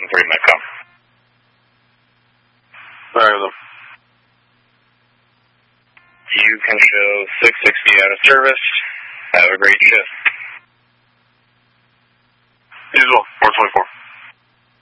Ocean 3 Metcom. All right, then. You can show 660 out of service. Have a great shift.